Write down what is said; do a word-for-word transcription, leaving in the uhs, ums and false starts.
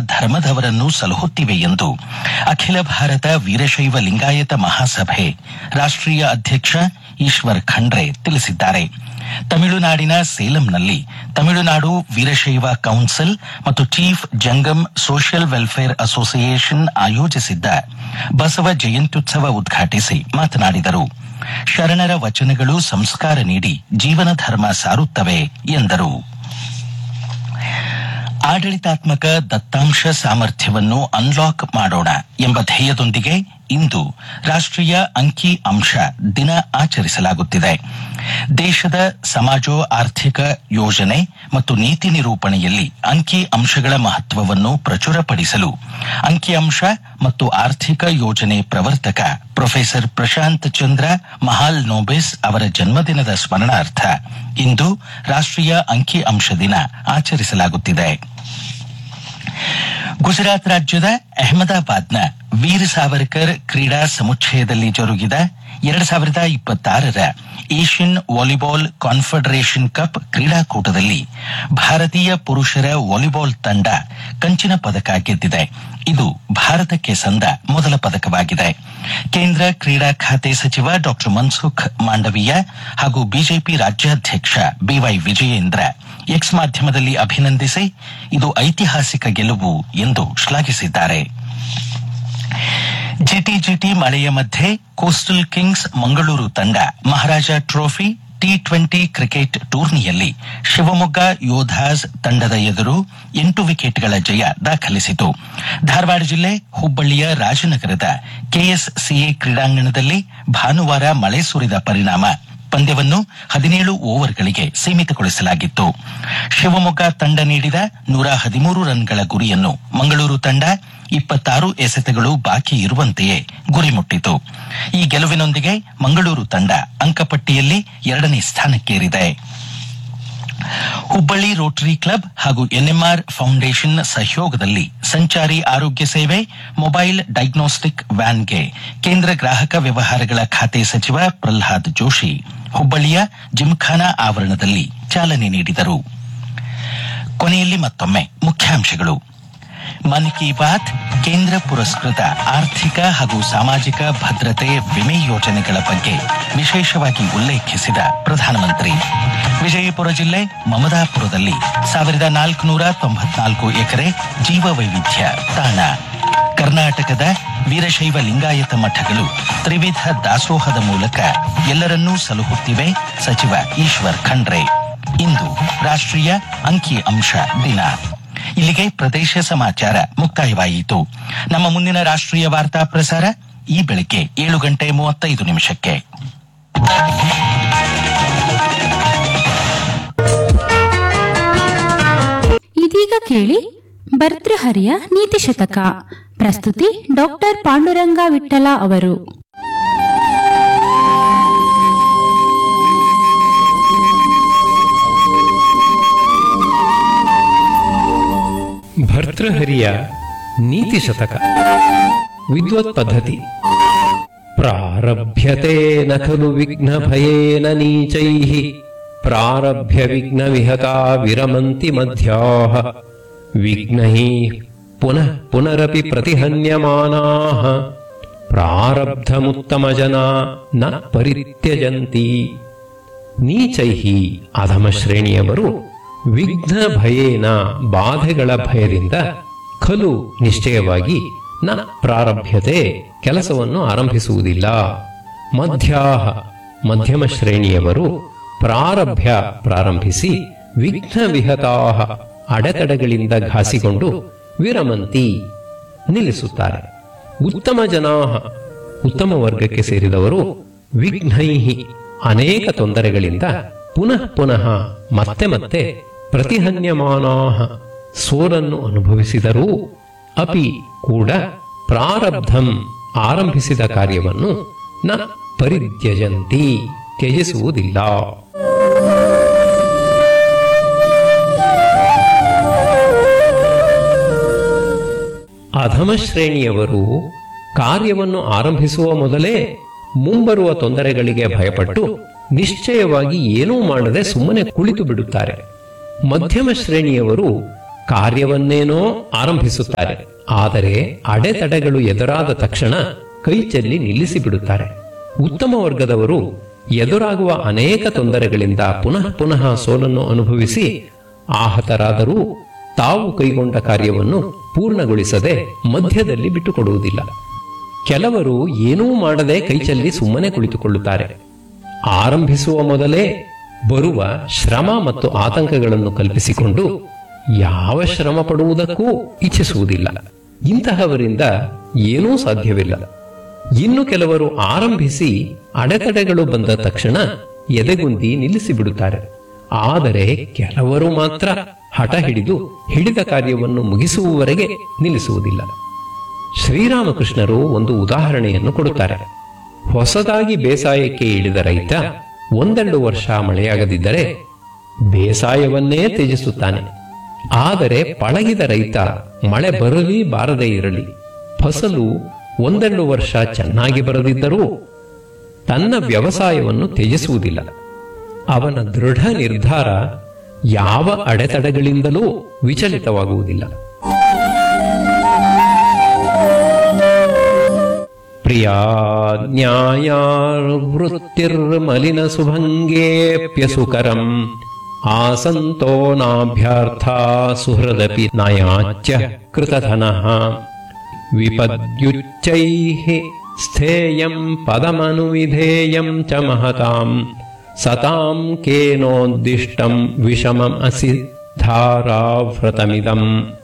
ಧರ್ಮದವರನ್ನು ಸಲಹುತ್ತಿವೆ ಎಂದು ಅಖಿಲ ಭಾರತ ವೀರಶೈವ ಲಿಂಗಾಯತ ಮಹಾಸಭೆ ರಾಷ್ಟ್ರೀಯ ಅಧ್ಯಕ್ಷ ಈಶ್ವರ್ ಖಂಡ್ರೆ ತಿಳಿಸಿದ್ದಾರೆ. ತಮಿಳುನಾಡಿನ ಸೇಲಂನಲ್ಲಿ ತಮಿಳುನಾಡು ವೀರಶೈವ ಕೌನ್ಸಿಲ್ ಮತ್ತು chief Jangam social welfare association ಆಯೋಜಿಸಿದ್ದ ಬಸವ ಜಯಂತ್ಯುತ್ಸವ ಉದ್ಘಾಟಿಸಿ ಮಾತನಾಡಿದರು. ಶರಣರ ವಚನಗಳು ಸಂಸ್ಕಾರ ನೀಡಿ ಜೀವನ ಧರ್ಮ ಸಾರುತ್ತವೆ ಎಂದರು. ಆಡಳಿತಾತ್ಮಕ ದತ್ತಾಂಶ ಸಾಮರ್ಥ್ಯವನ್ನು ಅನ್ಲಾಕ್ ಮಾಡೋಣ ಎಂಬ ಧ್ಯೇಯದೊಂದಿಗೆ ಇಂದು ರಾಷ್ಟ್ರೀಯ ಅಂಕಿ ಅಂಶ ದಿನ ಆಚರಿಸಲಾಗುತ್ತಿದೆ. ದೇಶದ ಸಮಾಜೋ ಆರ್ಥಿಕ ಯೋಜನೆ ಮತ್ತು ನೀತಿ ನಿರೂಪಣೆಯಲ್ಲಿ ಅಂಕಿ ಅಂಶಗಳ ಮಹತ್ವವನ್ನು ಪ್ರಚುರಪಡಿಸಲು ಅಂಕಿಅಂಶ ಮತ್ತು ಆರ್ಥಿಕ ಯೋಜನೆ ಪ್ರವರ್ತಕ ಪ್ರೊಫೆಸರ್ ಪ್ರಶಾಂತ್ ಚಂದ್ರ ಮಹಾಲ್ ನೋಬೆಸ್ ಅವರ ಜನ್ಮದಿನದ ಸ್ಮರಣಾರ್ಥ ಇಂದು ರಾಷ್ಟ್ರೀಯ ಅಂಕಿ ಅಂಶ ದಿನ ಆಚರಿಸಲಾಗುತ್ತಿದೆ. ಗುಜರಾತ್ ರಾಜ್ಯದ ಅಹಮದಾಬಾದ್ನ ವೀರ್ ಸಾವರ್ಕರ್ ಕ್ರೀಡಾ ಸಮುಚ್ಚಯದಲ್ಲಿ ಜರುಗಿದ ಎರಡು ಸಾವಿರದ ಇಪ್ಪತ್ತಾರರ ಏಷ್ಯನ್ ವಾಲಿಬಾಲ್ ಕಾನ್ಫೆಡರೇಷನ್ ಕಪ್ ಕ್ರೀಡಾಕೂಟದಲ್ಲಿ ಭಾರತೀಯ ಪುರುಷರ ವಾಲಿಬಾಲ್ ತಂಡ ಕಂಚಿನ ಪದಕ ಗೆದ್ದಿದೆ. ಇದು ಭಾರತಕ್ಕೆ ಸಂದ ಮೊದಲ ಪದಕವಾಗಿದೆ. ಕೇಂದ್ರ ಕ್ರೀಡಾ ಖಾತೆ ಸಚಿವ ಡಾ ಮನ್ಸುಖ್ ಮಾಂಡವೀಯ ಹಾಗೂ ಬಿಜೆಪಿ ರಾಜ್ಯಾಧ್ಯಕ್ಷ ಬಿವೈ ವಿಜಯೇಂದ್ರ ಎಕ್ಸ್ ಮಾಧ್ಯಮದಲ್ಲಿ ಅಭಿನಂದಿಸಿ ಇದು ಐತಿಹಾಸಿಕ ಗೆಲುವು ಎಂದು ಶ್ಲಾಘಿಸಿದ್ದಾರೆ. ಜಿಟಿಜಿಟಿ ಮಳೆಯ ಮಧ್ಯೆ ಕೋಸ್ಟಲ್ ಕಿಂಗ್ಸ್ ಮಂಗಳೂರು ತಂಡ ಮಹಾರಾಜ ಟ್ರೋಫಿ ಟಿ ಟ್ವೆಂಟಿ ಕ್ರಿಕೆಟ್ ಟೂರ್ನಿಯಲ್ಲಿ ಶಿವಮೊಗ್ಗ ಯೋಧಾಸ್ ತಂಡದ ಎದುರು ಎಂಟು ವಿಕೆಟ್ಗಳ ಜಯ ದಾಖಲಿಸಿತು. ಧಾರವಾಡ ಜಿಲ್ಲೆ ಹುಬ್ಬಳ್ಳಿಯ ರಾಜನಗರದ ಕೆಎಸ್ಸಿಎ ಕ್ರೀಡಾಂಗಣದಲ್ಲಿ ಭಾನುವಾರ ಮಳೆ ಸುರಿದ ಪರಿಣಾಮ ಪಂದ್ಯವನ್ನು ಹದಿನೇಳು ಓವರ್ಗಳಿಗೆ ಸೀಮಿತಗೊಳಿಸಲಾಗಿತ್ತು. ಶಿವಮೊಗ್ಗ ತಂಡ ನೀಡಿದ ನೂರ ಹದಿಮೂರು ರನ್ಗಳ ಗುರಿಯನ್ನು ಮಂಗಳೂರು ತಂಡ ಇಪ್ಪತ್ತಾರು ಎಸೆತಗಳು ಬಾಕಿ ಇರುವಂತೆಯೇ ಗುರಿ ಮುಟ್ಟಿತು. ಈ ಗೆಲುವಿನೊಂದಿಗೆ ಮಂಗಳೂರು ತಂಡ ಅಂಕಪಟ್ಟಿಯಲ್ಲಿ ಎರಡನೇ ಸ್ಥಾನಕ್ಕೇರಿದೆ. ಹುಬ್ಬಳ್ಳಿ ರೋಟರಿ ಕ್ಲಬ್ ಹಾಗೂ ಎನ್ಎಂಆರ್ ಫೌಂಡೇಶನ್ ಸಹಯೋಗದಲ್ಲಿ ಸಂಚಾರಿ ಆರೋಗ್ಯ ಸೇವೆ ಮೊಬೈಲ್ ಡಯಾಗ್ನೋಸ್ಟಿಕ್ ವ್ಯಾನ್ಗೆ ಕೇಂದ್ರ ಗ್ರಾಹಕ ವ್ಯವಹಾರಗಳ ಖಾತೆ ಸಚಿವ ಪ್ರಹ್ಲಾದ್ ಜೋಶಿ ಹುಬ್ಬಳ್ಳಿಯ ಜಿಮ್ಖಾನಾ ಆವರಣದಲ್ಲಿ ಚಾಲನೆ ನೀಡಿದರು. ಕೊನೆಯಲ್ಲಿ ಮತ್ತೊಮ್ಮೆ ಮುಖ್ಯಾಂಶಗಳು. ಮನ್ ಕಿ ಬಾತ್ ಕೇಂದ್ರ ಪುರಸ್ಕೃತ ಆರ್ಥಿಕ ಹಾಗೂ ಸಾಮಾಜಿಕ ಭದ್ರತೆ ವಿಮೆ ಯೋಜನೆಗಳ ಬಗ್ಗೆ ವಿಶೇಷವಾಗಿ ಉಲ್ಲೇಖಿಸಿದ ಪ್ರಧಾನಮಂತ್ರಿ. ವಿಜಯಪುರ ಜಿಲ್ಲೆ ಮಮದಾಪುರದಲ್ಲಿ ಸಾವಿರದ ನಾಲ್ಕುನೂರ ತೊಂಬತ್ನಾಲ್ಕು ಎಕರೆ ಜೀವ ವೈವಿಧ್ಯ ತಾಣ. ಕರ್ನಾಟಕದ ವೀರಶೈವ ಲಿಂಗಾಯತ ಮಠಗಳು ತ್ರಿವಿಧ ದಾಸೋಹದ ಮೂಲಕ ಎಲ್ಲರನ್ನೂ ಸಲಹುತ್ತಿವೆ. ಸಚಿವ ಈಶ್ವರ್ ಖಂಡ್ರೆ. ಇಂದು ರಾಷ್ಟ್ರೀಯ ಅಂಕಿ ಅಂಶ ದಿನ. ಇಲ್ಲಿಗೆ ಪ್ರದೇಶ ಸಮಾಚಾರ ಮುಕ್ತಾಯವಾಯಿತು. ನಮ್ಮ ಮುಂದಿನ ರಾಷ್ಟ್ರೀಯ ವಾರ್ತಾ ಪ್ರಸಾರ ಈ ಬೆಳಗ್ಗೆ ಏಳು ಗಂಟೆ ಮೂವತ್ತೈದು ನಿಮಿಷಕ್ಕೆ. ಇದೀಗ ಕೇಳಿ ಭರ್ತೃಹರಿಯ ನೀತಿ ಶತಕ. ಪ್ರಸ್ತುತಿ ಡಾಕ್ಟರ್ ಪಾಂಡುರಂಗ ವಿಠಲ ಅವರು. ಭರ್ತೃಹರಿಯ ನೀತಿ ಶತಕ. ವಿದ್ವತ್ ಪದ್ಧತಿ. ಪ್ರಾರಭ್ಯತೆ ನ ಖಲು ವಿಘ್ನ ಭಯೇನ ನೀಚೈಃ ಪ್ರಾರಭ್ಯ ವಿಘ್ನ ವಿಹತಾ ವಿರಮಂತಿ ಮಧ್ಯಾಃ ವಿಘ್ನೈಃ ಪುನಃ ಪುನರಪಿ ಪ್ರತಿಹನ್ಯಮಾನಾಃ ಪ್ರಾರಬ್ಧಮುತ್ತಮಜನಾ ನ ಪರಿತ್ಯಜಂತಿ. ನೀಚೈಃ ಅಧಮ ಶ್ರೇಣಿಯವರು ವಿಘ್ನ ಭಯೇನ ಬಾಧೆಗಳ ಭಯದಿಂದ ಖಲು ನಿಶ್ಚಯವಾಗಿ ನ ಪ್ರಾರಭ್ಯತೆ ಕೆಲಸವನ್ನು ಆರಂಭಿಸುವುದಿಲ್ಲ. ಮಧ್ಯಾಹ ಮಧ್ಯಮ ಶ್ರೇಣಿಯವರು ಪ್ರಾರಭ್ಯ ಪ್ರಾರಂಭಿಸಿ ವಿಘ್ನ ವಿಹತಾಹ ಅಡೆತಡೆಗಳಿಂದ ಘಾಸಿಕೊಂಡು ವಿರಮಂತಿ ನಿಲ್ಲಿಸುತ್ತಾರೆ. ಉತ್ತಮ ಜನಾಹ ಉತ್ತಮ ವರ್ಗಕ್ಕೆ ಸೇರಿದವರು ವಿಘ್ನೈಹಿ ಅನೇಕ ತೊಂದರೆಗಳಿಂದ ಪುನಃ ಪುನಃ ಮತ್ತೆ ಮತ್ತೆ ಪ್ರತಿಹನ್ಯಮಾನಾಹ ಸೋಲನ್ನು ಅನುಭವಿಸಿದರೂ ಅಪಿ ಕೂಡ ಪ್ರಾರಬ್ಧಂ ಆರಂಭಿಸಿದ ಕಾರ್ಯವನ್ನು ನ ಪರಿತ್ಯಜಂತಿ ತ್ಯಜಿಸುವುದಿಲ್ಲ. ಅಧಮ ಶ್ರೇಣಿಯವರು ಕಾರ್ಯವನ್ನು ಆರಂಭಿಸುವ ಮೊದಲೇ ಮುಂಬರುವ ತೊಂದರೆಗಳಿಗೆ ಭಯಪಟ್ಟು ನಿಶ್ಚಯವಾಗಿ ಏನೂ ಮಾಡದೆ ಸುಮ್ಮನೆ ಕುಳಿತು ಬಿಡುತ್ತಾರೆ. ಮಧ್ಯಮ ಶ್ರೇಣಿಯವರು ಕಾರ್ಯವನ್ನೇನೋ ಆರಂಭಿಸುತ್ತಾರೆ. ಆದರೆ ಅಡೆತಡೆಗಳು ಎದುರಾದ ತಕ್ಷಣ ಕೈ ಚೆಲ್ಲಿ ನಿಲ್ಲಿಸಿ ಬಿಡುತ್ತಾರೆ. ಉತ್ತಮ ವರ್ಗದವರು ಎದುರಾಗುವ ಅನೇಕ ತೊಂದರೆಗಳಿಂದ ಪುನಃ ಪುನಃ ಸೋಲನ್ನು ಅನುಭವಿಸಿ ಆಹತರಾದರೂ ತಾವು ಕೈಗೊಂಡ ಕಾರ್ಯವನ್ನು ಪೂರ್ಣಗೊಳಿಸದೆ ಮಧ್ಯದಲ್ಲಿ ಬಿಟ್ಟುಕೊಡುವುದಿಲ್ಲ. ಕೆಲವರು ಏನೂ ಮಾಡದೆ ಕೈಚೆಲ್ಲಿ ಸುಮ್ಮನೆ ಕುಳಿತುಕೊಳ್ಳುತ್ತಾರೆ. ಆರಂಭಿಸುವ ಮೊದಲೇ ಬರುವ ಶ್ರಮ ಮತ್ತು ಆತಂಕಗಳನ್ನು ಕಲ್ಪಿಸಿಕೊಂಡು ಯಾವ ಶ್ರಮ ಪಡುವುದಕ್ಕೂ ಇಚ್ಛಿಸುವುದಿಲ್ಲ. ಇಂತಹವರಿಂದ ಏನೂ ಸಾಧ್ಯವಿಲ್ಲ. ಇನ್ನು ಕೆಲವರು ಆರಂಭಿಸಿ ಅಡೆತಡೆಗಳು ಬಂದ ತಕ್ಷಣ ಎದೆಗುಂದಿ ನಿಲ್ಲಿಸಿ ಬಿಡುತ್ತಾರೆ. ಆದರೆ ಕೆಲವರು ಮಾತ್ರ ಹಠ ಹಿಡಿದು ಹಿಡಿದ ಕಾರ್ಯವನ್ನು ಮುಗಿಸುವವರೆಗೆ ನಿಲ್ಲಿಸುವುದಿಲ್ಲ. ಶ್ರೀರಾಮಕೃಷ್ಣರು ಒಂದು ಉದಾಹರಣೆಯನ್ನು ಕೊಡುತ್ತಾರೆ. ಹೊಸದಾಗಿ ಬೇಸಾಯಕ್ಕೆ ಇಳಿದ ರೈತ ಒಂದೆರಡು ವರ್ಷ ಮಳೆಯಾಗದಿದ್ದರೆ ಬೇಸಾಯವನ್ನೇ ತ್ಯಜಿಸುತ್ತಾನೆ. ಆದರೆ ಪಳಗಿದ ರೈತ ಮಳೆ ಬರಲಿ ಬಾರದೇ ಇರಲಿ, ಫಸಲು ಒಂದೆರಡು ವರ್ಷ ಚೆನ್ನಾಗಿ ಬರದಿದ್ದರೂ ತನ್ನ ವ್ಯವಸಾಯವನ್ನು ತ್ಯಜಿಸುವುದಿಲ್ಲ. ಅವನ ದೃಢ ನಿರ್ಧಾರ ಯಾವ ಅಡೆತಡೆಗಳಿಂದಲೂ ವಿಚಲಿತವಾಗುವುದಿಲ್ಲ. ಪ್ರಿಯಾ ನ್ಯಾಯಾವೃತ್ತಿರ್ಮಲಿನ ಸುಭಂಗೇಪ್ಯಸುಕರಂ ಆಸಂತೋ ನಾಭ್ಯರ್ಥ ಸುಹೃದಪಿ ನಯಾಚ್ಯ ಕೃತಧನಃ ವಿಪದ್ಯುಚ್ಚೈಃ ಸ್ಥೇಯಂ ಪದಮನುವಿಧೇಯಂ ಚ ಮಹತಾಂ ಸತಾಂ ಕೇನೋದ್ದಿಷ್ಟಂ ವಿಷಮಂ ಅಸಿ ಧಾರಾವ್ರತಮಿದಂ.